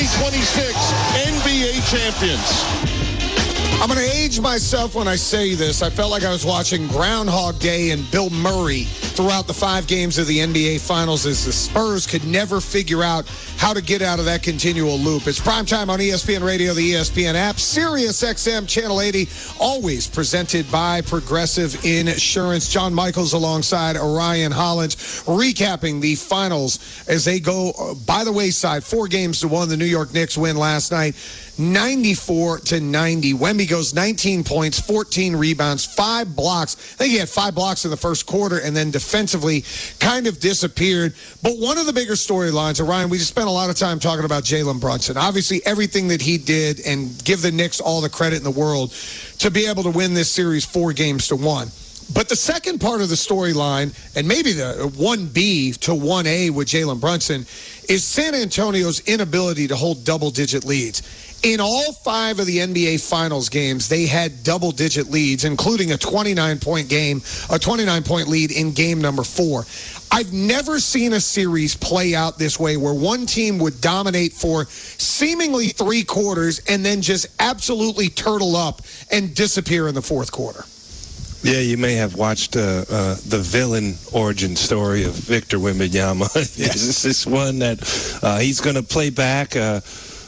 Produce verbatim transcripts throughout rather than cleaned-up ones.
twenty-six N B A champions. I'm going to age myself when I say this. I felt like I was watching Groundhog Day and Bill Murray throughout the five games of the N B A Finals as the Spurs could never figure out how to get out of that continual loop. It's primetime on E S P N Radio, the E S P N app, Sirius X M Channel eighty, always presented by Progressive Insurance. John Michaels alongside Orion Hollins, recapping the finals as they go by the wayside. Four games to one. The New York Knicks win last night, ninety-four to ninety. Wemby goes nineteen points, fourteen rebounds, five blocks. I think he had five blocks in the first quarter and then defensively kind of disappeared. But one of the bigger storylines, Orion, we just spent a lot of time talking about Jalen Brunson. Obviously, everything that he did, and give the Knicks all the credit in the world to be able to win this series four games to one. But the second part of the storyline, and maybe the one B to one A with Jalen Brunson, is San Antonio's inability to hold double-digit leads. In all five of the N B A Finals games, they had double-digit leads, including a twenty-nine point game, a twenty-nine point lead in game number four. I've never seen a series play out this way where one team would dominate for seemingly three quarters and then just absolutely turtle up and disappear in the fourth quarter. Yeah, you may have watched uh, uh, the villain origin story of Victor Wembanyama. Yes. This is one that uh, he's going to play back, uh,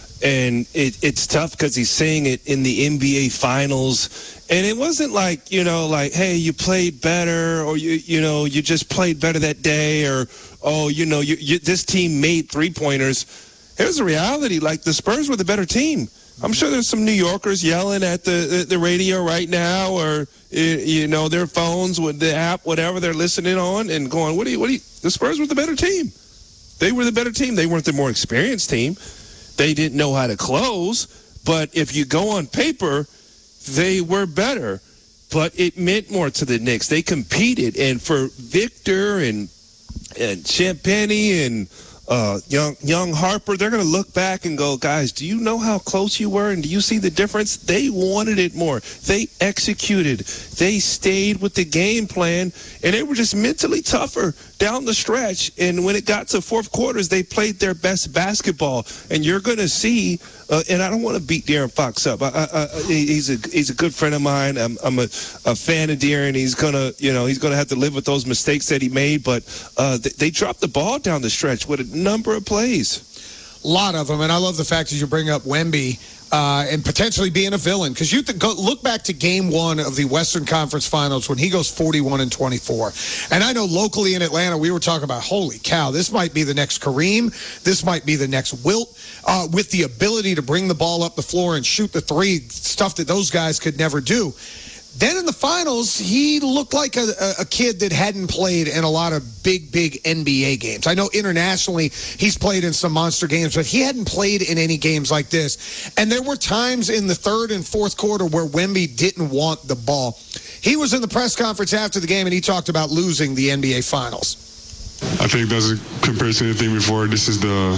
and it, it's tough because he's saying it in the N B A Finals. And it wasn't like, you know, like, hey, you played better, or, you you know, you just played better that day, or, oh, you know, you, you, this team made three-pointers. Here's the reality. Like, the Spurs were the better team. I'm sure there's some New Yorkers yelling at the, the, the radio right now, or, you know, their phones with the app, whatever they're listening on, and going, what do you, what do you, the Spurs were the better team. They were the better team. They weren't the more experienced team. They didn't know how to close, but if you go on paper, they were better. But it meant more to the Knicks. They competed, and for Victor and and Champagnie and uh, young young Harper, they're going to look back and go, guys, do you know how close you were, and do you see the difference? They wanted it more. They executed. They stayed with the game plan, and they were just mentally tougher down the stretch. And when it got to fourth quarters, they played their best basketball. And you're going to see, uh, and I don't want to beat De'Aaron Fox up. I, I, I, he's a he's a good friend of mine. I'm, I'm a, a fan of De'Aaron. He's gonna, you know, he's gonna have to live with those mistakes that he made. But uh, they, they dropped the ball down the stretch with a number of plays. A lot of them, and I love the fact that you bring up Wemby uh, and potentially being a villain, because you th- go, look back to game one of the Western Conference Finals when he goes forty-one and twenty-four. And I know locally in Atlanta, we were talking about, holy cow, this might be the next Kareem. This might be the next Wilt, uh, with the ability to bring the ball up the floor and shoot the three, stuff that those guys could never do. Then in the finals, he looked like a, a kid that hadn't played in a lot of big, big N B A games. I know internationally he's played in some monster games, but he hadn't played in any games like this. And there were times in the third and fourth quarter where Wemby didn't want the ball. He was in the press conference after the game, and he talked about losing the N B A Finals. I think that's compared to anything before. This is the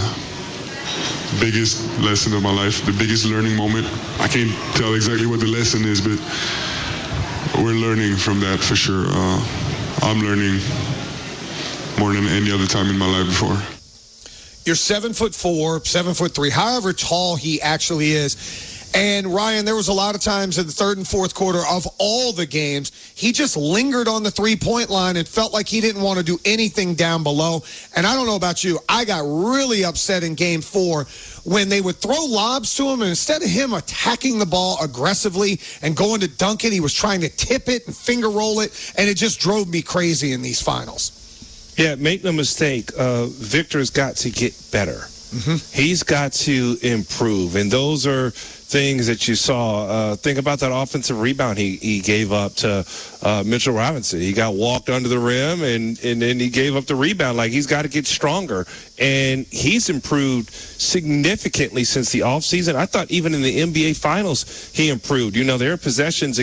biggest lesson of my life, the biggest learning moment. I can't tell exactly what the lesson is, but we're learning from that for sure. Uh, I'm learning more than any other time in my life before. You're seven foot four, seven foot three, however tall he actually is. And Ryan, there was a lot of times in the third and fourth quarter of all the games, he just lingered on the three-point line and felt like he didn't want to do anything down below. And I don't know about you, I got really upset in game four when they would throw lobs to him, and instead of him attacking the ball aggressively and going to dunk it, he was trying to tip it and finger roll it, and it just drove me crazy in these finals. Yeah, make no mistake, uh, Victor's got to get better. Mm-hmm. He's got to improve, and those are things that you saw. Uh, think about that offensive rebound he, he gave up to uh, Mitchell Robinson. He got walked under the rim, and, and then he gave up the rebound. Like, he's got to get stronger, and he's improved significantly since the offseason. I thought even in the N B A Finals he improved. You know, there are possessions